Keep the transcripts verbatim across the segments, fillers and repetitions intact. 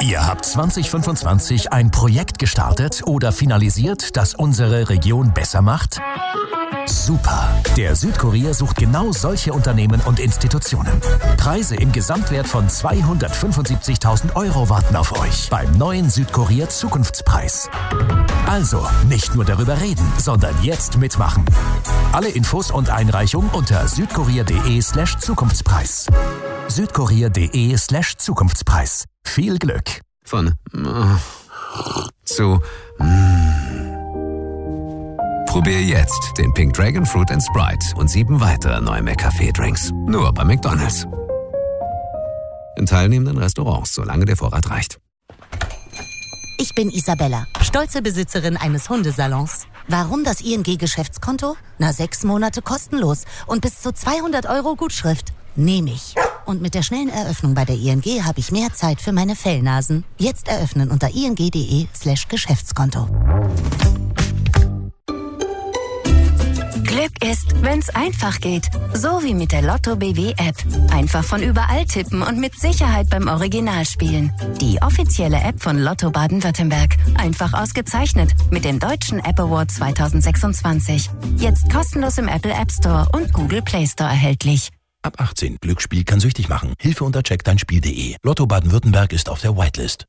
Ihr habt zwanzig fünfundzwanzig ein Projekt gestartet oder finalisiert, das unsere Region besser macht? Super! Der Südkurier sucht genau solche Unternehmen und Institutionen. Preise im Gesamtwert von zweihundertfünfundsiebzigtausend Euro warten auf euch beim neuen Südkurier Zukunftspreis. Also nicht nur darüber reden, sondern jetzt mitmachen. Alle Infos und Einreichung unter südkurier.de slash Zukunftspreis. südkurier.de slash Zukunftspreis. Viel Glück! Von äh, zu mm. Probier jetzt den Pink Dragon Fruit and Sprite und sieben weitere neue McCafé-Drinks. Nur bei McDonald's. In teilnehmenden Restaurants, solange der Vorrat reicht. Ich bin Isabella, stolze Besitzerin eines Hundesalons. Warum das I N G-Geschäftskonto? Na, sechs Monate kostenlos und bis zu zweihundert Euro Gutschrift. Nehme ich. Und mit der schnellen Eröffnung bei der I N G habe ich mehr Zeit für meine Fellnasen. Jetzt eröffnen unter ing.de slash Geschäftskonto. Glück ist, wenn's einfach geht. So wie mit der Lotto B W App. Einfach von überall tippen und mit Sicherheit beim Original spielen. Die offizielle App von Lotto Baden-Württemberg. Einfach ausgezeichnet mit dem Deutschen App Award zweitausendsechsundzwanzig. Jetzt kostenlos im Apple App Store und Google Play Store erhältlich. Ab achtzehn. Glücksspiel kann süchtig machen. Hilfe unter check dein Spiel punkt de. Lotto Baden-Württemberg ist auf der Whitelist.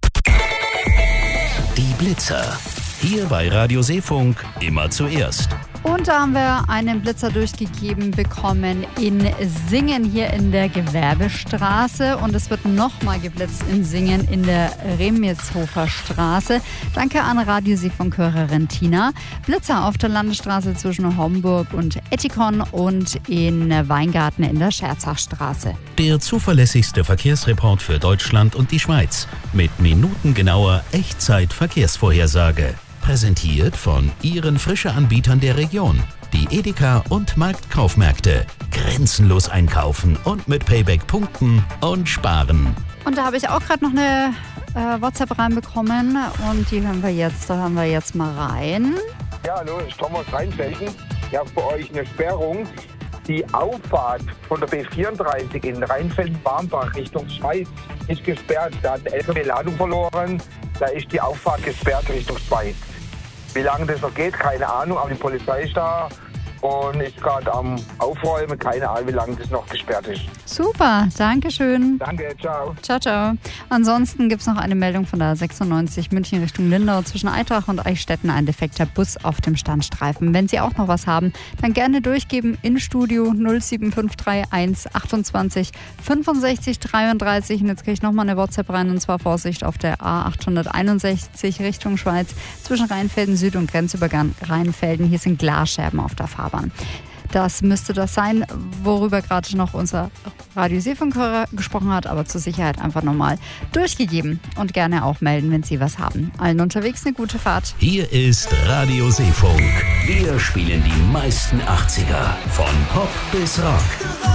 Die Blitzer. Hier bei Radio Seefunk immer zuerst. Und da haben wir einen Blitzer durchgegeben bekommen in Singen hier in der Gewerbestraße. Und es wird nochmal geblitzt in Singen in der Remitshofer Straße. Danke an Radio Seefunk-Hörerin Tina. Blitzer auf der Landesstraße zwischen Homburg und Ettikon und in Weingarten in der Scherzachstraße. Der zuverlässigste Verkehrsreport für Deutschland und die Schweiz. Mit minutengenauer Echtzeit-Verkehrsvorhersage. Präsentiert von Ihren Frische-Anbietern der Region. Die Edeka und Marktkaufmärkte. Grenzenlos einkaufen und mit Payback punkten und sparen. Und da habe ich auch gerade noch eine äh, WhatsApp reinbekommen und die hören wir jetzt, da hören wir jetzt mal rein. Ja, hallo, ich komme aus Rheinfelden. Ich habe für euch eine Sperrung. Die Auffahrt von der B vierunddreißig in Rheinfelden-Barmbach Richtung Schweiz ist gesperrt. Da hat ein L K W Ladung verloren. Da ist die Auffahrt gesperrt Richtung Schweiz. Wie lange das noch geht, keine Ahnung, aber die Polizei ist da und ist gerade am Aufräumen. Keine Ahnung, wie lange das noch gesperrt ist. Super, danke schön. Danke, ciao. Ciao, ciao. Ansonsten gibt es noch eine Meldung von der sechsundneunzig München Richtung Lindau. Zwischen Eitrach und Eichstätten ein defekter Bus auf dem Standstreifen. Wenn Sie auch noch was haben, dann gerne durchgeben in Studio null sieben fünf drei eins achtundzwanzig fünfundsechzig dreiunddreißig. Und jetzt kriege ich nochmal eine WhatsApp rein und zwar Vorsicht auf der A achthunderteinundsechzig Richtung Schweiz zwischen Rheinfelden Süd und Grenzübergang Rheinfelden. Hier sind Glasscherben auf der Fahrbahn. Das müsste das sein, worüber gerade noch unser Radio Seefunk-Hörer gesprochen hat, aber zur Sicherheit einfach nochmal durchgegeben und gerne auch melden, wenn Sie was haben. Allen unterwegs eine gute Fahrt. Hier ist Radio Seefunk. Wir spielen die meisten achtziger. Von Pop bis Rock.